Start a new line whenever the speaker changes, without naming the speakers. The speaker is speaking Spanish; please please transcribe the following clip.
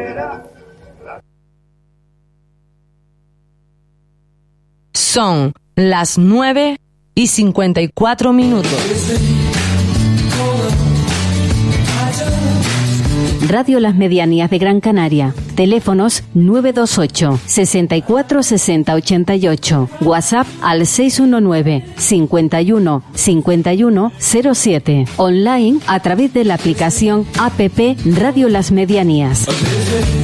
Son las 9:54.
Radio Las Medianías de Gran Canaria. Teléfonos 928 64 60 88. WhatsApp al 619 51 51 07. Online a través de la aplicación APP Radio Las Medianías.